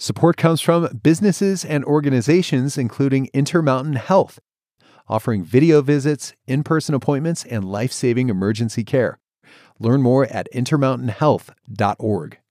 Support comes from businesses and organizations, including Intermountain Health, offering video visits, in-person appointments, and life-saving emergency care. Learn more at intermountainhealth.org.